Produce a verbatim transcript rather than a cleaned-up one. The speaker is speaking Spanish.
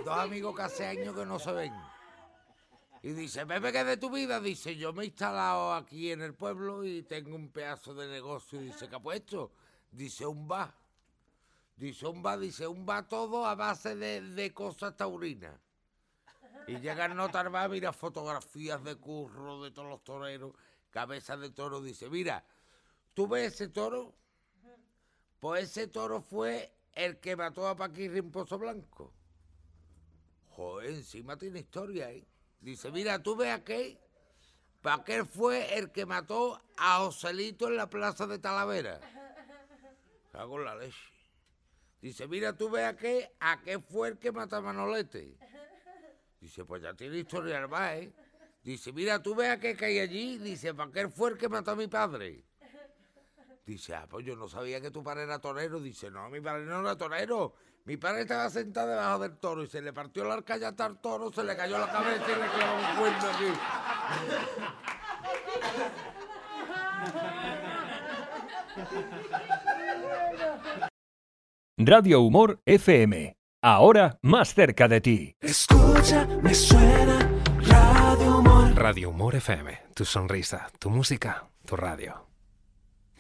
dos amigos que hace años que no se ven. Y dice, Pepe, ¿qué es de tu vida? Dice, yo me he instalado aquí en el pueblo y tengo un pedazo de negocio. Y dice, ¿qué ha puesto? Dice, un bar. Dice, un bar, dice, un bar todo a base de, de cosas taurinas. Y llega el notar bar, mira fotografías de curro de todos los toreros, cabezas de toro. Dice, mira, ¿tú ves ese toro? Pues ese toro fue el que mató a Paquirri en Pozo Blanco. Joder, encima tiene historia, ¿eh? Dice, mira, ¿tú ves aquel? Pues aquel fue el que mató a Joselito en la plaza de Talavera. Cago en la leche. Dice, mira, ¿tú ves aquel? Aquel fue el que mató a Manolete. Dice, pues ya tiene historia el bar, ¿eh? Dice, mira, ¿tú ves aquel que hay allí? Dice, pues aquel fue el que mató a mi padre. Dice, ah, pues yo no sabía que tu padre era torero. Dice, no, mi padre no era torero. Mi padre estaba sentado debajo del toro y se le partió la arcallata al toro, se le cayó la cabeza y le clavó un cuerno aquí. Radio Humor F M. Ahora más cerca de ti. Escucha, me suena Radio Humor. Radio Humor F M. Tu sonrisa, tu música, tu radio.